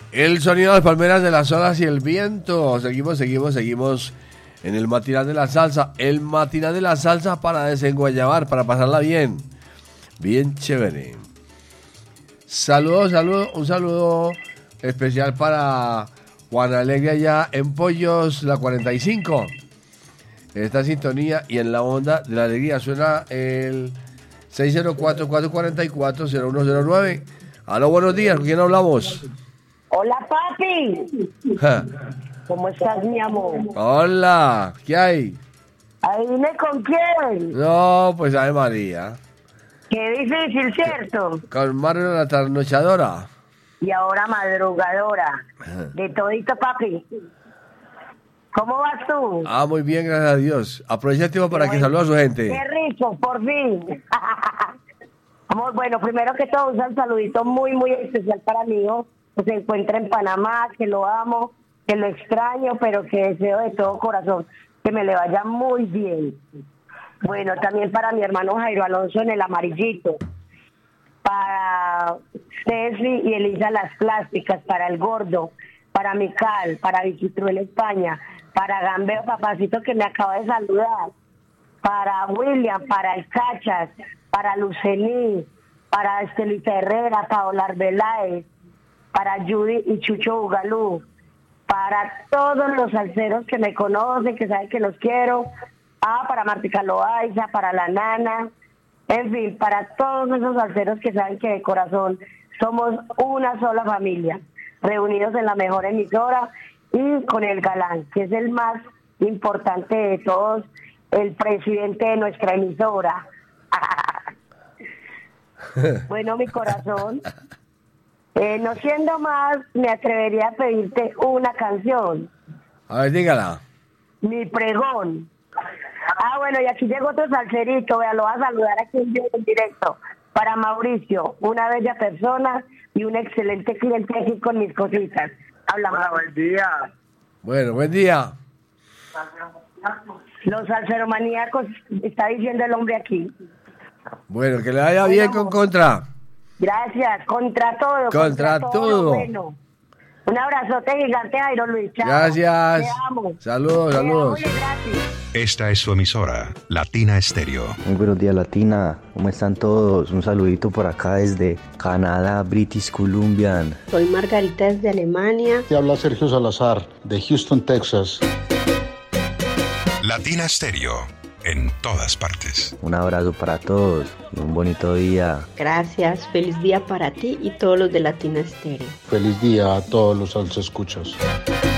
El sonido de las palmeras, de las olas y el viento. Seguimos en el matinal de la salsa. El matinal de la salsa para desenguayabar, para pasarla bien. Bien chévere. Un saludo especial para Juan Alegre allá en Pollos, la 45. En esta sintonía y en la onda de la alegría suena el 604-444-0109. Aló, buenos días, ¿con quién hablamos? Hola, papi. ¿Cómo estás, mi amor? Hola, ¿qué hay? ¿Adivine con quién? No, pues Ave María. Qué difícil, ¿cierto? Con Mario la trasnochadora. Y ahora madrugadora. De todito, papi. ¿Cómo vas tú? Muy bien, gracias a Dios. Aprovecha el tiempo para que salude a su gente. Qué rico, por fin. Bueno, primero que todo, un saludito muy, muy especial para mi hijo, que se encuentra en Panamá, que lo amo, que lo extraño, pero que deseo de todo corazón que me le vaya muy bien. Bueno, también para mi hermano Jairo Alonso en el Amarillito, para Ceci y Elisa Las Plásticas, para el Gordo, para Mical, para Vicitruel España, para Gambeo Papacito que me acaba de saludar, para William, para el Cachas, para Lucení, para Estelita Herrera, Paola Arbeláez, para Judy y Chucho Bugalú, para todos los salseros que me conocen, que saben que los quiero, para Martica Loaiza, para la Nana, en fin, para todos esos salseros que saben que de corazón somos una sola familia, reunidos en la mejor emisora y con el galán, que es el más importante de todos, el presidente de nuestra emisora. Bueno, mi corazón, no siendo más, me atrevería a pedirte una canción. A ver, dígala. Mi pregón. Bueno, y aquí llegó otro salserito, vea, lo voy a saludar aquí en directo. Para Mauricio, una bella persona y un excelente cliente aquí con mis cositas. Hablamos. Hola, buen día. Bueno, buen día. Los salseromaníacos, está diciendo el hombre aquí. Bueno, que le vaya bien con Contra. Gracias, contra todo. Contra todo. Bueno. Un abrazote gigante, Jairo Luis. Chao. Gracias. Te amo. Saludos. Amo y gracias. Esta es su emisora, Latina Estéreo. Muy buenos días, Latina. ¿Cómo están todos? Un saludito por acá desde Canadá, British Columbia. Soy Margarita desde Alemania. Te habla Sergio Salazar de Houston, Texas. Latina Estéreo, en todas partes. Un abrazo para todos y un bonito día. Gracias, feliz día para ti y todos los de Latina Estéreo. Feliz día a todos los salsa escuchas.